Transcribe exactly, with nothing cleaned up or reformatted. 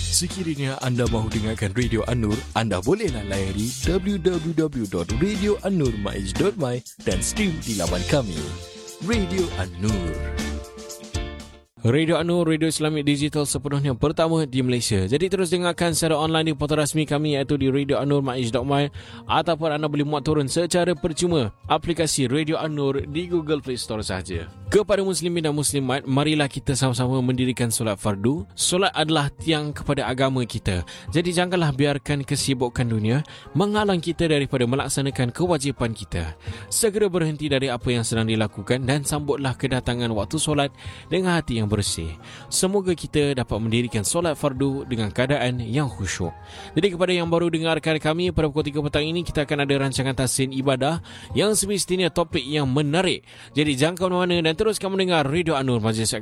Sekiranya anda mahu dengarkan Radio An-Nur, anda bolehlah layari w w w dot radio an nur maiz dot my dan stream di laman kami. Radio An-Nur. Radio An-Nur, radio Islamik digital sepenuhnya pertama di Malaysia. Jadi terus dengarkan secara online di portal rasmi kami iaitu di radio an nur maiz dot my ataupun anda boleh muat turun secara percuma aplikasi Radio An-Nur di Google Play Store sahaja. Kepada muslimin dan muslimat, marilah kita sama-sama mendirikan solat fardu. Solat adalah tiang kepada agama kita. Jadi janganlah biarkan kesibukan dunia menghalang kita daripada melaksanakan kewajipan kita. Segera berhenti dari apa yang sedang dilakukan dan sambutlah kedatangan waktu solat dengan hati yang bersih. Semoga kita dapat mendirikan solat fardu dengan keadaan yang khusyuk. Jadi kepada yang baru dengarkan kami pada pukul tiga petang ini, kita akan ada rancangan tahsin ibadah yang semestinya topik yang menarik. Jadi jangan ke mana-mana dan teruskan mendengar Radio An-Nur Majlis